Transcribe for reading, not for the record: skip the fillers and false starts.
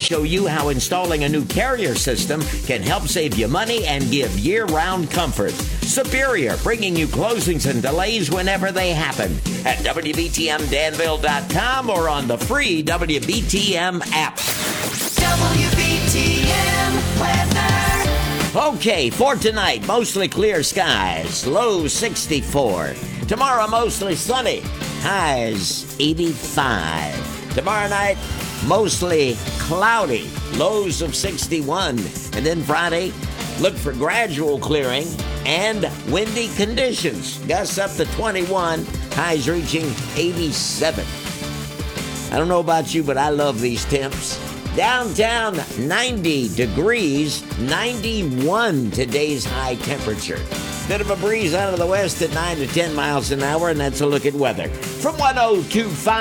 show you how installing a new carrier system can help save you money and give year-round comfort. Superior, bringing you closings and delays whenever they happen at WBTMDanville.com or on the free WBTM app. WBTM weather. Okay, for tonight, mostly clear skies, low 64. Tomorrow, mostly sunny, highs 85. Tomorrow night, mostly cloudy, lows of 61. And then Friday, look for gradual clearing and windy conditions. Gusts up to 21, highs reaching 87. I don't know about you, but I love these temps. Downtown, 90 degrees, 91 today's high temperature. Bit of a breeze out of the west at 9 to 10 miles an hour, and that's a look at weather. From 102.5